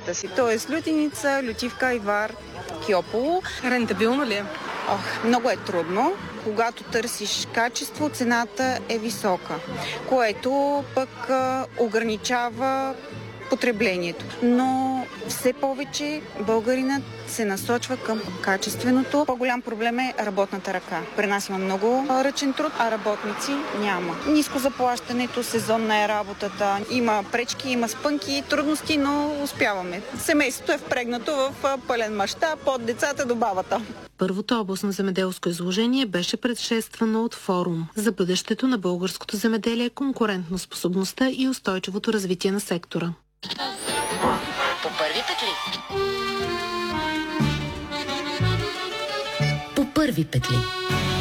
цената си. Тоест лютеница, лютивка, айвар, кьополо. Рентабилно ли е? Много е трудно. Когато търсиш качество, цената е висока, което пък ограничава потреблението. Но все повече българинът се насочва към качественото. По-голям проблем е работната ръка. При нас има много ръчен труд, а работници няма. Ниско заплащането, сезонна е работата. Има пречки, има спънки, трудности, но успяваме. Семейството е впрегнато в пълен мащаб от децата до бабата. Първото областно земеделско изложение беше предшествано от форум за бъдещето на българското земеделие, конкурентноспособността и устойчивото развитие на сектора. По първи петли. По първи петли.